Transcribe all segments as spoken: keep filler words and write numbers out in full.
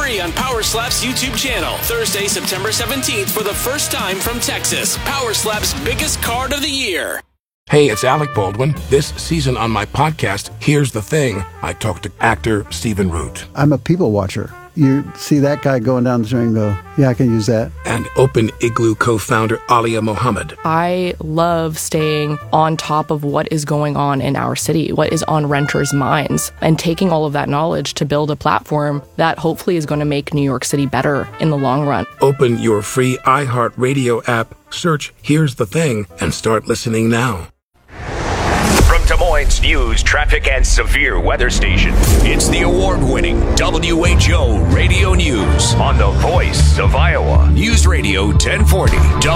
free on Power Slap's YouTube channel Thursday, September seventeenth for the first time from Texas. Power Slap's biggest card of the year. Hey, it's Alec Baldwin. This season on my podcast, Here's the Thing, I talked to actor Stephen Root. I'm a people watcher. You see that guy going down the street and go, yeah, I can use that. And Open Igloo co-founder Alia Mohammed. I love staying on top of what is going on in our city, what is on renters' minds, and taking all of that knowledge to build a platform that hopefully is going to make New York City better in the long run. Open your free iHeartRadio app, search Here's the Thing, and start listening now. From Des Moines News, traffic, and severe weather station, it's the award-winning W H O Radio News on the voice of Iowa. News Radio ten forty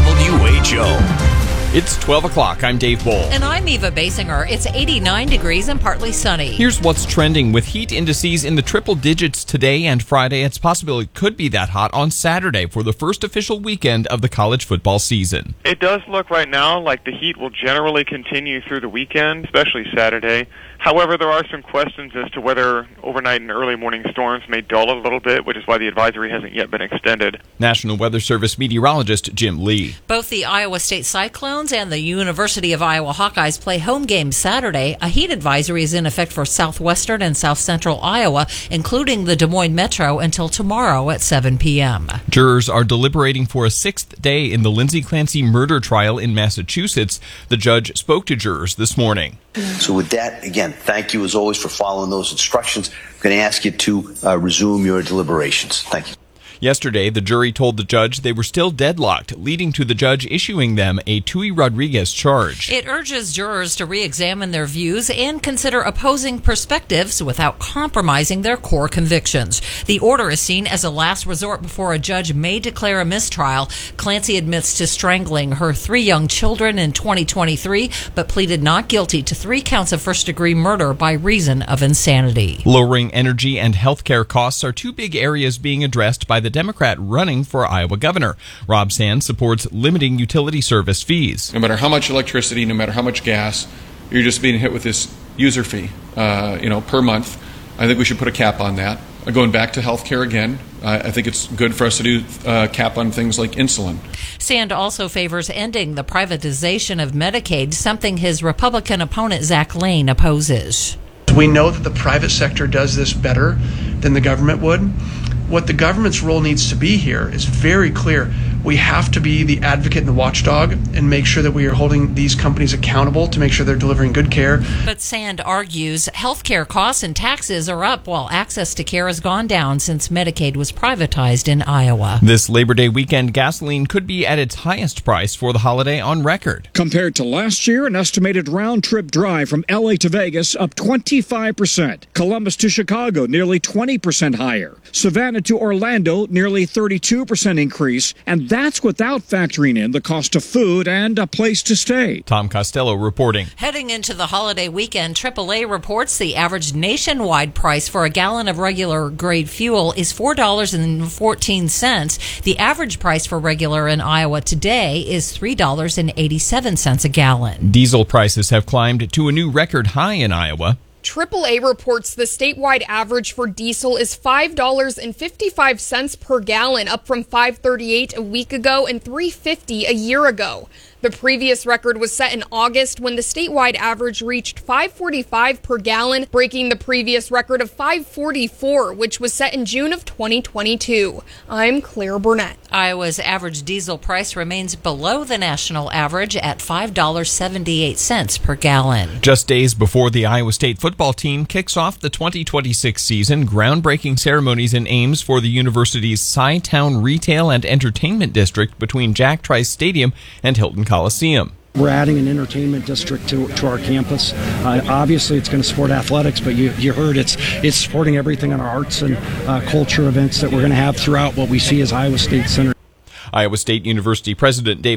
W H O. It's twelve o'clock. I'm Dave Bull. And I'm Eva Basinger. It's eighty-nine degrees and partly sunny. Here's what's trending. With heat indices in the triple digits today and Friday, it's possible it could be that hot on Saturday for the first official weekend of the college football season. It does look right now like the heat will generally continue through the weekend, especially Saturday. However, there are some questions as to whether overnight and early morning storms may dull a little bit, which is why the advisory hasn't yet been extended. National Weather Service meteorologist Jim Lee. Both the Iowa State Cyclones and the University of Iowa Hawkeyes play home games Saturday. A heat advisory is in effect for southwestern and south central Iowa, including the Des Moines Metro, until tomorrow at seven p.m. Jurors are deliberating for a sixth day in the Lindsay Clancy murder trial in Massachusetts. The judge spoke to jurors this morning. So with that, again, thank you as always for following those instructions. I'm going to ask you to uh, resume your deliberations. Thank you. Yesterday, the jury told the judge they were still deadlocked, leading to the judge issuing them a Tui Rodriguez charge. It urges jurors to re-examine their views and consider opposing perspectives without compromising their core convictions. The order is seen as a last resort before a judge may declare a mistrial. Clancy admits to strangling her three young children in twenty twenty-three, but pleaded not guilty to three counts of first-degree murder by reason of insanity. Lowering energy and health care costs are two big areas being addressed by the Democrat running for Iowa governor. Rob Sands supports limiting utility service fees. No matter how much electricity, no matter how much gas, you're just being hit with this user fee, uh, you know, per month. I think we should put a cap on that. Uh, going back to health care again, uh, I think it's good for us to do a uh, cap on things like insulin. Sand also favors ending the privatization of Medicaid, something his Republican opponent Zach Lane opposes. We know that the private sector does this better than the government would. What the government's role needs to be here is very clear. We have to be the advocate and the watchdog and make sure that we are holding these companies accountable to make sure they're delivering good care. But Sand argues health care costs and taxes are up while access to care has gone down since Medicaid was privatized in Iowa. This Labor Day weekend, gasoline could be at its highest price for the holiday on record. Compared to last year, an estimated round-trip drive from L A to Vegas up twenty-five percent. Columbus to Chicago, nearly twenty percent higher. Savannah to Orlando, nearly thirty-two percent increase. And that's without factoring in the cost of food and a place to stay. Tom Costello reporting. Heading into the holiday weekend, triple A reports the average nationwide price for a gallon of regular grade fuel is four dollars and fourteen cents. The average price for regular in Iowa today is three dollars and eighty-seven cents a gallon. Diesel prices have climbed to a new record high in Iowa. triple A reports the statewide average for diesel is five dollars and fifty-five cents per gallon, up from five dollars and thirty-eight cents a week ago and three dollars and fifty cents a year ago. The previous record was set in August when the statewide average reached five dollars and forty-five cents per gallon, breaking the previous record of five dollars and forty-four cents, which was set in June of twenty twenty-two. I'm Claire Burnett. Iowa's average diesel price remains below the national average at five dollars and seventy-eight cents per gallon. Just days before the Iowa State football team kicks off the twenty twenty-six season, groundbreaking ceremonies in Ames for the university's Cy-Town Retail and Entertainment District between Jack Trice Stadium and Hilton Coliseum. We're adding an entertainment district to, to our campus. Uh, obviously, it's going to support athletics, but you, you heard it's it's supporting everything in our arts and uh, culture events that we're going to have throughout what we see as Iowa State Center. Iowa State University President David